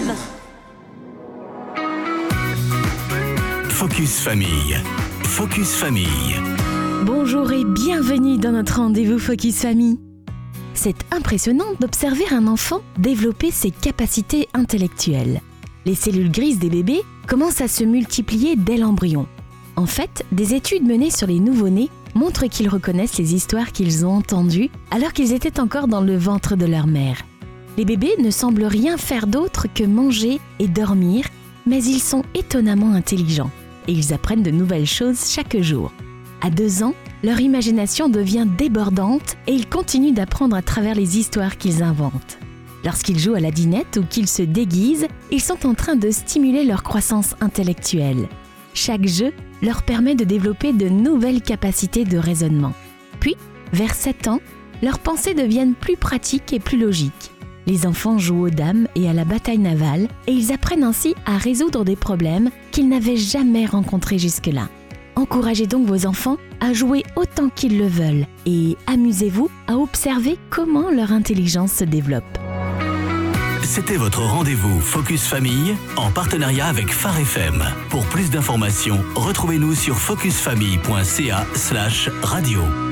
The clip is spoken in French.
FM. Focus Famille. Focus Famille. Bonjour et bienvenue dans notre rendez-vous Focus Famille. C'est impressionnant d'observer un enfant développer ses capacités intellectuelles. Les cellules grises des bébés commencent à se multiplier dès l'embryon. En fait, des études menées sur les nouveau-nés montrent qu'ils reconnaissent les histoires qu'ils ont entendues alors qu'ils étaient encore dans le ventre de leur mère. Les bébés ne semblent rien faire d'autre que manger et dormir, mais ils sont étonnamment intelligents et ils apprennent de nouvelles choses chaque jour. À 2 ans, leur imagination devient débordante et ils continuent d'apprendre à travers les histoires qu'ils inventent. Lorsqu'ils jouent à la dinette ou qu'ils se déguisent, ils sont en train de stimuler leur croissance intellectuelle. Chaque jeu leur permet de développer de nouvelles capacités de raisonnement. Puis, vers 7 ans, leurs pensées deviennent plus pratiques et plus logiques. Les enfants jouent aux dames et à la bataille navale et ils apprennent ainsi à résoudre des problèmes qu'ils n'avaient jamais rencontrés jusque-là. Encouragez donc vos enfants à jouer autant qu'ils le veulent et amusez-vous à observer comment leur intelligence se développe. C'était votre rendez-vous Focus Famille en partenariat avec Phare FM. Pour plus d'informations, retrouvez-nous sur focusfamille.ca/radio.